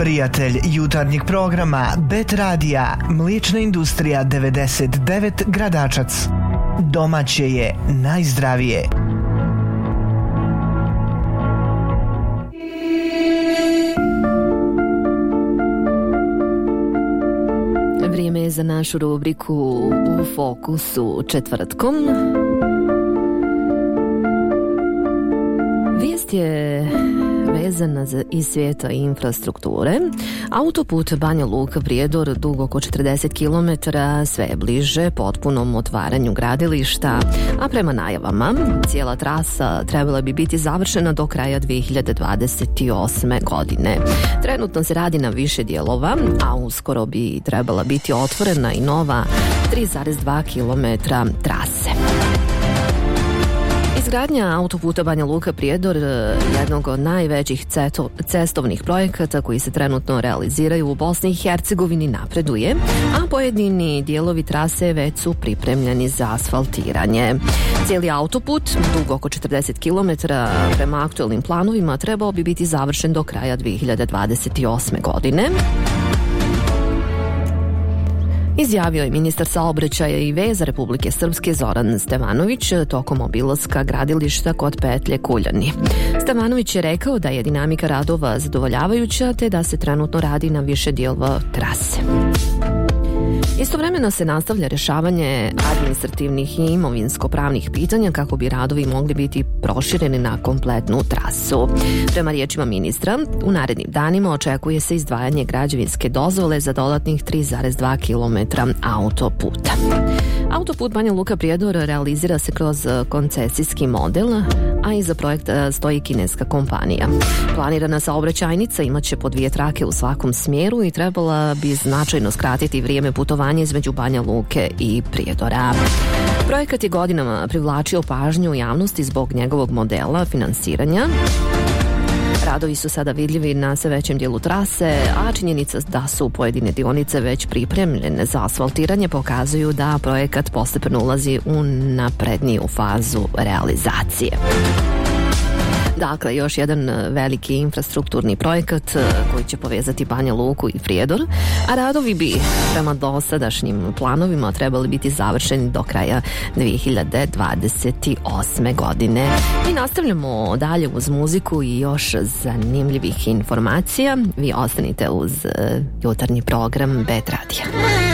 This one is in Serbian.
Prijatelj jutarnjeg programa Bet Radija, Mliječna industrija 99 Gradačac. Domaće je najzdravije. Vrijeme je za našu rubriku U fokusu četvrtkom. Vijest je vezana iz svijeta infrastrukture. Autoput Banja Luka-Prijedor, dug oko 40 km, sve je bliže potpunom otvaranju gradilišta, a prema najavama cijela trasa trebala bi biti završena do kraja 2028. godine. Trenutno se radi na više dijelova, a uskoro bi trebala biti otvorena i nova 3,2 km trase. Izgradnja autoputa Banja Luka-Prijedor, jednog od najvećih cestovnih projekata koji se trenutno realiziraju u Bosni i Hercegovini, napreduje, a pojedini dijelovi trase već su pripremljeni za asfaltiranje. Cijeli autoput, dug oko 40 km, prema aktualnim planovima trebao bi biti završen do kraja 2028. godine. Izjavio je ministar saobraćaja i veza Republike Srpske Zoran Stevanović tokom obilaska gradilišta kod petlje Kuljani. Stevanović je rekao da je dinamika radova zadovoljavajuća te da se trenutno radi na više dijelova trase. Istovremeno se nastavlja rješavanje administrativnih i imovinsko-pravnih pitanja kako bi radovi mogli biti prošireni na kompletnu trasu. Prema riječima ministra, u narednim danima očekuje se izdvajanje građevinske dozvole za dodatnih 3,2 km autoputa. Autoput Banja Luka-Prijedor realizira se kroz koncesijski model, a iza projekta stoji kineska kompanija. Planirana saobraćajnica imaće po 2 trake u svakom smjeru i trebala bi značajno skratiti vrijeme putovanja između Banja Luke i Prijedora. Projekat je godinama privlačio pažnju javnosti zbog njegovog modela finansiranja. Radovi su sada vidljivi na sve većem dijelu trase, a činjenica da su pojedine dionice već pripremljene za asfaltiranje pokazuju da projekat postepeno ulazi u napredniju fazu realizacije. Dakle, još jedan veliki infrastrukturni projekat koji će povezati Banja Luku i Prijedor, a radovi bi prema dosadašnjim planovima trebali biti završeni do kraja 2028. godine. I nastavljamo dalje uz muziku i još zanimljivih informacija. Vi ostanite uz jutarnji program Bet Radija.